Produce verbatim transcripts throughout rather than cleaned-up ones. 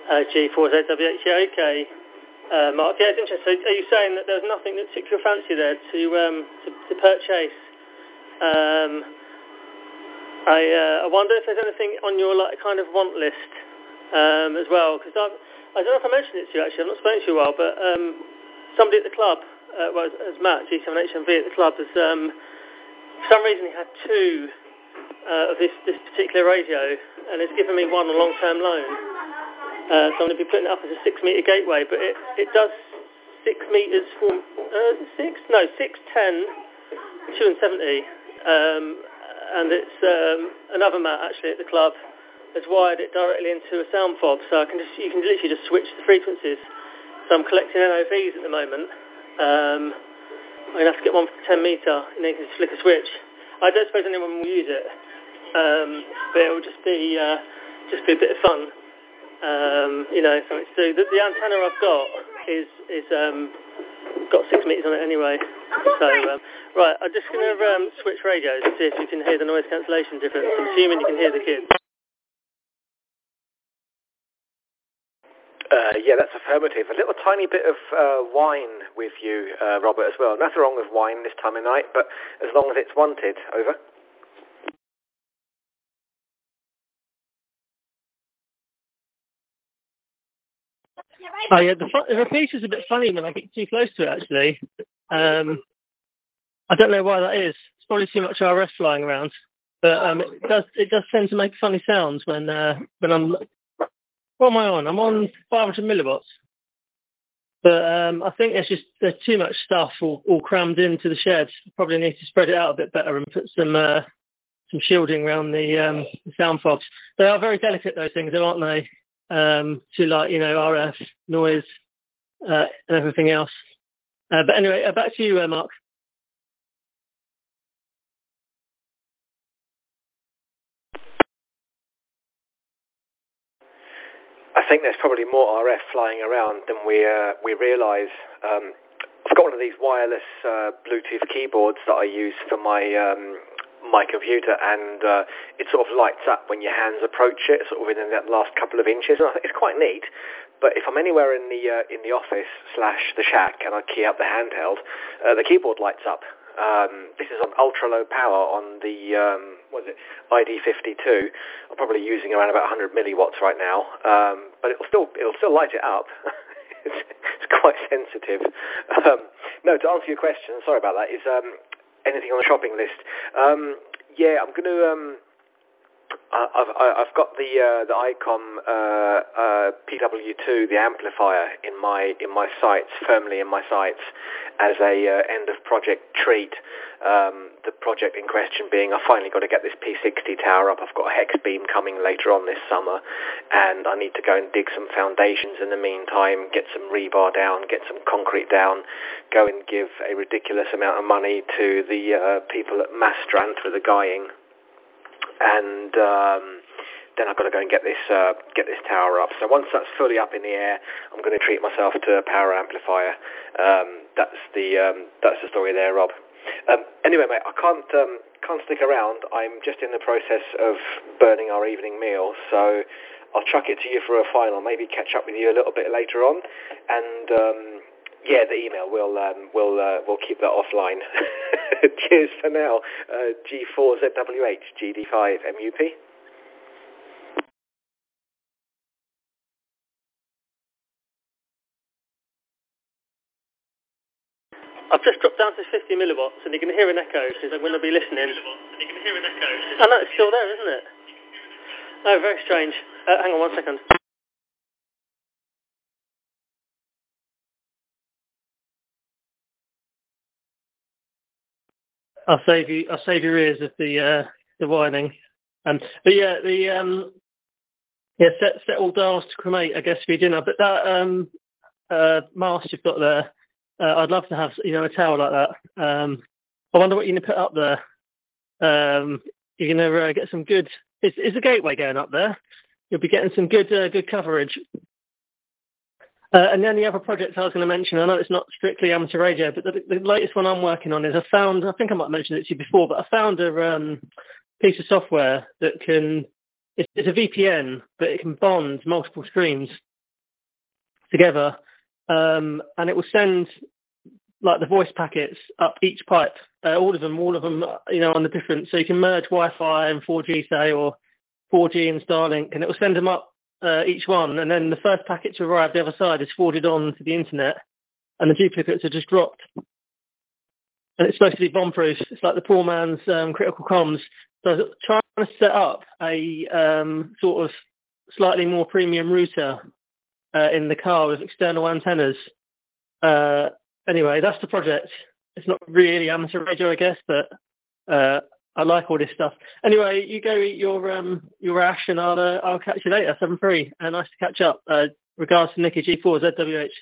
Uh, G four Z W H, yeah, okay. Uh, Mark, yeah, it's interesting. So are you saying that there's nothing that took your fancy there to um, to, to purchase? Um, I uh, I wonder if there's anything on your like kind of want list um, as well, because I I don't know if I mentioned it to you actually. I've not spoken to you in a while, but um, somebody at the club, uh, well, as Matt G seven H M V at the club, has um, for some reason he had two uh, of this this particular radio, and has given me one on long-term loan. Uh, so I'm going to be putting it up as a six-metre gateway, but it, it does six metres for, uh, six? No, six, ten, two and seventy. Um, and it's um, another mat actually at the club has wired it directly into a sound fob, so I can just, you can literally just switch the frequencies. So I'm collecting N O Vs at the moment. Um, I'm going to have to get one for ten metre, and then you can just flick a switch. I don't suppose anyone will use it, um, but it will just be uh, just be a bit of fun. Um, you know, something to do. The, the antenna I've got is is um, got six meters on it anyway. So um, right, I'm just going to um, switch radios and see if you can hear the noise cancellation difference. I'm assuming you can hear the kids. Uh, yeah, that's affirmative. A little tiny bit of uh, wine with you, uh, Robert, as well. Nothing wrong with wine this time of night, but as long as it's wanted. Over. Oh yeah, the, fu- the repeat is a bit funny when I get too close to it actually. Um, I don't know why that is. It's probably too much R F flying around, but um, it does it does tend to make funny sounds when uh, when I'm. What am I on? I'm on five hundred milliwatts, but um, I think there's just there's too much stuff all, all crammed into the shed. Probably need to spread it out a bit better and put some uh, some shielding around the, um, the sound fobs. They are very delicate, those things, aren't they? Um, to like, you know, R F, noise, uh, and everything else. Uh, but anyway, uh, back to you, uh, Mark. I think there's probably more R F flying around than we uh, we realise. Um, I've got one of these wireless uh, Bluetooth keyboards that I use for my um, my computer, and uh, it sort of lights up when your hands approach it, sort of within that last couple of inches. And I think it's quite neat. But if I'm anywhere in the uh, in the office slash the shack and I key up the handheld, uh, the keyboard lights up. Um, this is on ultra low power on the um, what is it I D fifty-two. I'm probably using around about one hundred milliwatts right now, um, but it'll still it'll still light it up. it's, it's quite sensitive. Um, no, to answer your question, sorry about that. Is um, anything on the shopping list? Um, yeah, I'm going to. Um, I've I've got the uh, the ICOM uh, uh, P W two, the amplifier, in my in my sights, firmly in my sights, as a uh, end of project treat. Um, the project in question being, I finally got to get this P sixty tower up. I've got a hex beam coming later on this summer, and I need to go and dig some foundations in the meantime, get some rebar down, get some concrete down, go and give a ridiculous amount of money to the uh, people at Mastrand for the guying. And um, then I've got to go and get this uh, get this tower up. So once that's fully up in the air, I'm going to treat myself to a power amplifier. Um, that's the um, that's the story there, Rob. Um, anyway, mate, I can't um, can't stick around. I'm just in the process of burning our evening meal, so I'll chuck it to you for a final. Maybe catch up with you a little bit later on, and um, yeah, the email we'll um, we'll uh, we'll keep that offline. Cheers for now. Uh, G four Z W H, G D five M U P. I've just dropped down to fifty milliwatts, and you can hear an echo because I'm going to be listening. And you can hear an echo. I know, it's still there, isn't it? Oh, very strange. Uh, hang on one second. I'll save you. I'll save your ears of the uh, the whining. Um, but yeah, the um, yeah, set set all dials to cremate, I guess, for your dinner. But that um, uh, mast you've got there, uh, I'd love to have, you know, a tower like that. Um, I wonder what you're going to put up there. Um, you're going to uh, get some good. Is is the gateway going up there? You'll be getting some good uh, good coverage. Uh, and then the other project I was going to mention, I know it's not strictly amateur radio, but the, the latest one I'm working on is I found, I think I might have mentioned it to you before, but I found a um, piece of software that can, it's, it's a V P N, but it can bond multiple streams. together, um, and it will send like the voice packets up each pipe, uh, all of them, all of them, you know, on the different. So you can merge Wi-Fi and four G, say, or four G and Starlink, and it will send them up uh, each one, and then the first packet to arrive the other side is forwarded on to the internet, and the duplicates are just dropped. And it's supposed to be bomb-proof. It's like the poor man's um, critical comms. So I was trying to set up a um, sort of slightly more premium router uh, in the car with external antennas. Uh, anyway, that's the project. It's not really amateur radio, I guess, but uh, I like all this stuff. Anyway, you go eat your um, your ash, and I'll uh, I'll catch you later. seven three. Uh, nice to catch up. Uh, regards to Nicky G four Z W H.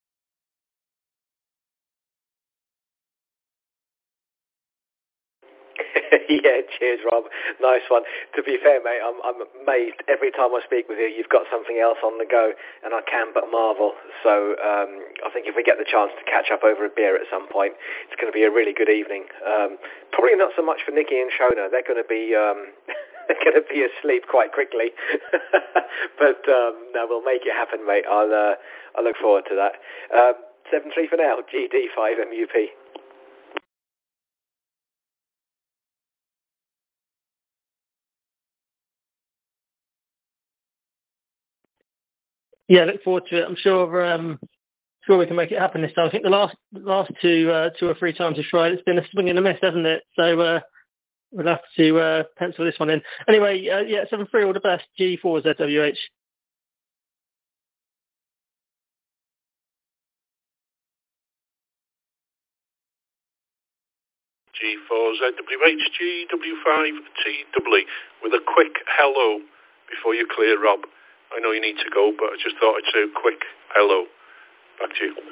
Yeah, cheers, Rob. Nice one. To be fair, mate, I'm, I'm amazed every time I speak with you. You've got something else on the go, and I can but marvel. So um, I think if we get the chance to catch up over a beer at some point, it's going to be a really good evening. Um, probably not so much for Nicky and Shona. They're going to be um, they're going to be asleep quite quickly. But um, no, we'll make it happen, mate. I'll uh, I look forward to that. Um, seven three for now. G D five M U P. Yeah, look forward to it. I'm sure um, sure we can make it happen this time. I think the last last two uh, two or three times we've tried, it's been a swing and a miss, hasn't it? So uh, we'll have to uh, pencil this one in. Anyway, uh, yeah, seven three, all the best. G four Z W H. G four Z W H, G W five T W with a quick hello before you clear, Rob. I know you need to go, but I just thought I'd say a quick hello. Back to you.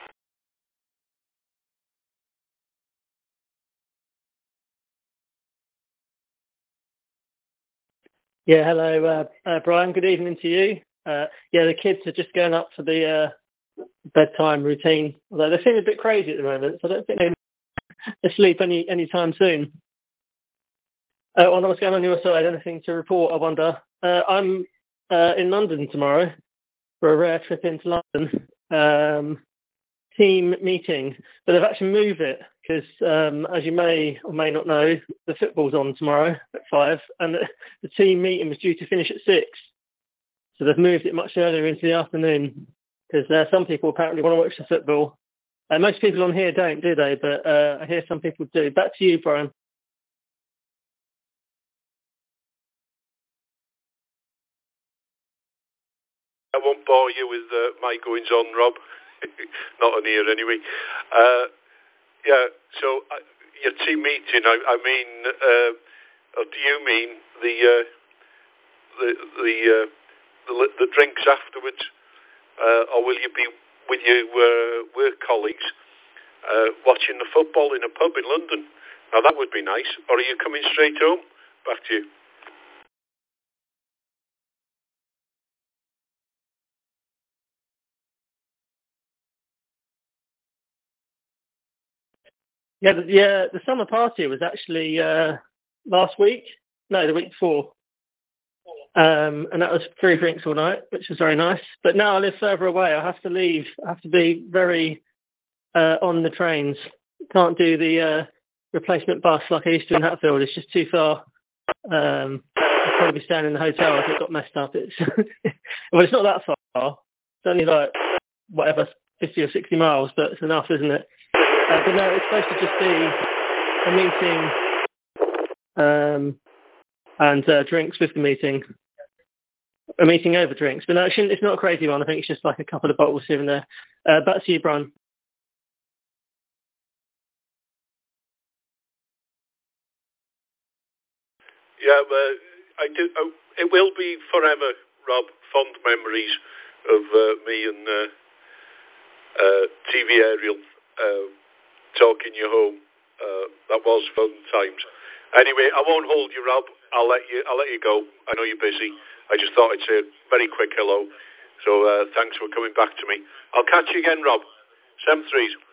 Yeah, hello, uh, uh, Brian. Good evening to you. Uh, yeah, the kids are just going up for the uh, bedtime routine, although they seem a bit crazy at the moment, so I don't think they'll sleep any any time soon. Uh, I wonder what's going on your side. Anything to report, I wonder? Uh, I'm uh, in London tomorrow for a rare trip into London. Um, team meeting, but they've actually moved it because, um, as you may or may not know, the football's on tomorrow at five, and the, the team meeting was due to finish at six. So they've moved it much earlier into the afternoon because uh, some people apparently want to watch the football. Uh, most people on here don't, do they? But uh, I hear some people do. Back to you, Brian. I won't bore you with uh, my goings on, Rob. Not on here anyway. Uh, yeah, so uh, your team meeting, I, I mean, uh, or do you mean the uh, the the, uh, the the drinks afterwards, uh, or will you be with your uh, work colleagues uh, watching the football in a pub in London? Now that would be nice. Or are you coming straight home? Back to you. Yeah, the, yeah, the summer party was actually uh, last week. No, the week before. Um, and that was free drinks all night, which was very nice. But now I live further away. I have to leave. I have to be very uh, on the trains. Can't do the uh, replacement bus like I used to in Hatfield. It's just too far. Um, I'd probably be staying in the hotel if it got messed up. It's well, it's not that far. It's only like whatever, fifty or sixty miles, but it's enough, isn't it? Uh, but no, it's supposed to just be a meeting um, and uh, drinks with the meeting. A meeting over drinks. But no, it shouldn't, it's not a crazy one. I think it's just like a couple of bottles here and there. Uh, back to you, Brian. Yeah, uh, I do. Uh, it will be forever, Rob. Fond memories of uh, me and uh, uh, T V Ariel uh, talking you home. Uh, that was fun times. Anyway, I won't hold you, Rob. I'll let you. I'll let you go. I know you're busy. I just thought I'd say a very quick hello. So uh, thanks for coming back to me. I'll catch you again, Rob. Seven threes.